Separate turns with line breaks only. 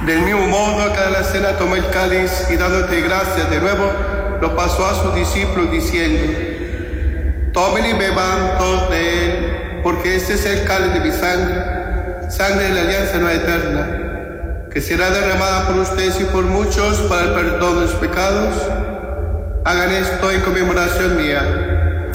Del mismo modo, cada la cena tomó el cáliz y dándote gracias de nuevo, lo pasó a sus discípulos diciendo: tomen y beban todos de él, porque este es el cáliz de mi sangre, sangre de la alianza nueva eterna, que será derramada por ustedes y por muchos para el perdón de los pecados. Hagan esto en conmemoración mía.